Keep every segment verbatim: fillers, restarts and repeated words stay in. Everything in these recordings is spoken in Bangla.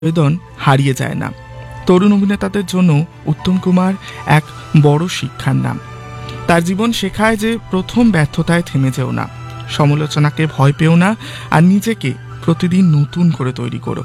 আবেদন হারিয়ে যায় না। তরুণ অভিনেতাদের জন্য উত্তম কুমার এক বড় শিক্ষার নাম। তার জীবন শেখায় যে প্রথম ব্যর্থতায় থেমে যেও না, সমালোচনাকে ভয় পেও না, আর নিজেকে প্রতিদিন নতুন করে তৈরি করো।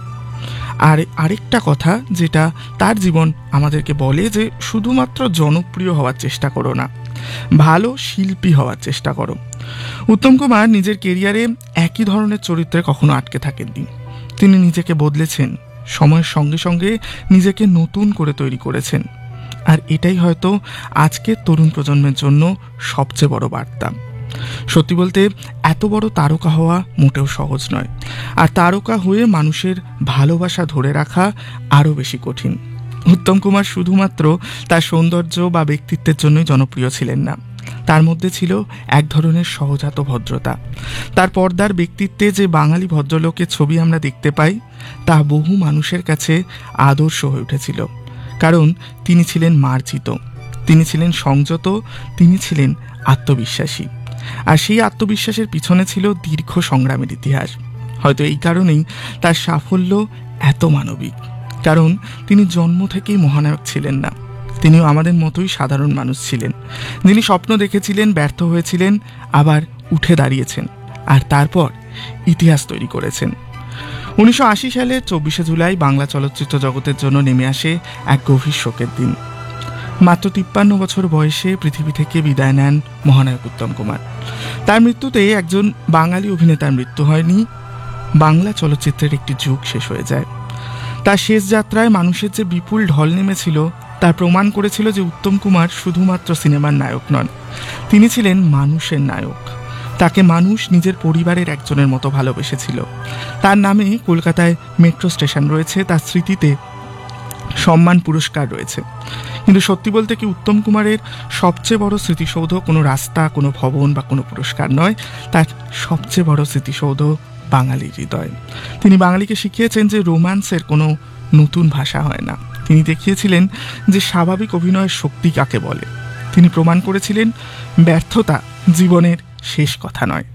আর আরেকটা কথা যেটা তার জীবন আমাদেরকে বলে, যে শুধুমাত্র জনপ্রিয় হওয়ার চেষ্টা করো না, ভালো শিল্পী হওয়ার চেষ্টা করো। উত্তম কুমার নিজের কেরিয়ারে একই ধরনের চরিত্রে কখনো আটকে থাকেননি। তিনি নিজেকে বদলেছেন, সময়ের সঙ্গে সঙ্গে নিজেকে নতুন করে তৈরি করেছেন। আর এটাই হয়তো আজকের তরুণ প্রজন্মের জন্য সবচেয়ে বড় বার্তা। সত্যি বলতে এত বড় তারকা হওয়া মোটেও সহজ নয়, আর তারকা হয়ে মানুষের ভালোবাসা ধরে রাখা আরও বেশি কঠিন। উত্তম কুমার শুধুমাত্র তার সৌন্দর্য বা ব্যক্তিত্বের জন্যই জনপ্রিয় ছিলেন না, তার মধ্যে ছিল এক ধরনের সহজাত ভদ্রতা। তার পর্দার ব্যক্তিত্বে যে বাঙালি ভদ্রলোকের ছবি আমরা দেখতে পাই, তা বহু মানুষের কাছে আদর্শ হয়ে উঠেছিল। কারণ তিনি ছিলেন মার্জিত, তিনি ছিলেন সংযত, তিনি ছিলেন আত্মবিশ্বাসী। আর সেই আত্মবিশ্বাসের পিছনে ছিল দীর্ঘ সংগ্রামের ইতিহাস। হয়তো এই কারণেই তার সাফল্য এত মানবিক, কারণ তিনি জন্ম থেকেই মহানায়ক ছিলেন না, তিনিও আমাদের মতোই সাধারণ মানুষ ছিলেন, যিনি স্বপ্ন দেখেছিলেন, ব্যর্থ হয়েছিলেন, আবার উঠে দাঁড়িয়েছেন, আর তারপর ইতিহাস তৈরি করেছেন। উনিশশো আশি সালে চব্বিশে জুলাই বাংলা চলচ্চিত্র জগতের জন্য নেমে আসে এক গভীর শোকের দিন। মাত্র তিপ্পান্ন বছর বয়সে পৃথিবী থেকে বিদায় নেন মহানায়ক উত্তম কুমার। তার মৃত্যুতে একজন বাঙালি অভিনেতার মৃত্যু হয়নি, বাংলা চলচ্চিত্রের একটি যুগ শেষ হয়ে যায়। তার শেষ যাত্রায় মানুষের যে বিপুল ঢল নেমেছিল, তার প্রমাণ করেছিল যে উত্তম কুমার শুধুমাত্র সিনেমার নায়ক নন, তিনি ছিলেন মানুষের নায়ক। তাকে মানুষ নিজের পরিবারের একজনের মতো ভালোবেসেছিল। তার নামে কলকাতায় মেট্রো স্টেশন রয়েছে, তার স্মৃতিতে সম্মান পুরস্কার রয়েছে। কিন্তু সত্যি বলতে কি, উত্তম কুমারের সবচেয়ে বড় স্মৃতিসৌধ কোনো রাস্তা, কোনো ভবন বা কোনো পুরস্কার নয়, তার সবচেয়ে বড় স্মৃতিসৌধ বাঙালির হৃদয়। তিনি বাঙালিকে শিখিয়েছেন যে রোম্যান্সের কোনো নতুন ভাষা হয় না। তিনি দেখিয়েছিলেন যে স্বাভাবিক অভিনয়ের শক্তি কাকে বলে। তিনি প্রমাণ করেছিলেন ব্যর্থতা জীবনের শেষ কথা নয়।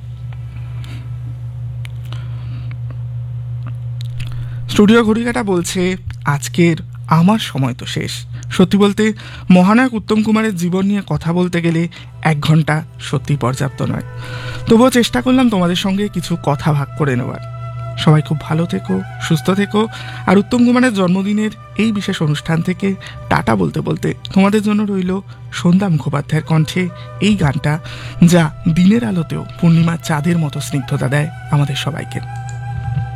স্টুডিও ঘড়িকাটা বলছে আজকের আমার সময় তো শেষ। সত্যি বলতে মহানায়ক উত্তম কুমারের জীবন নিয়ে কথা বলতে গেলে এক ঘন্টা সত্যি পর্যাপ্ত নয়, তবুও চেষ্টা করলাম তোমাদের সঙ্গে কিছু কথা ভাগ করে নেওয়ার। সবাই খুব ভালো থেকো, সুস্থ থেকো। আর উত্তম কুমারের জন্মদিনের এই বিশেষ অনুষ্ঠান থেকে টাটা বলতে বলতে তোমাদের জন্য রইল সন্ধ্যা মুখোপাধ্যায়ের কণ্ঠে এই গানটা, যা দিনের আলোতেও পূর্ণিমার চাঁদের মতো স্নিগ্ধতা দেয় আমাদের সবাইকে।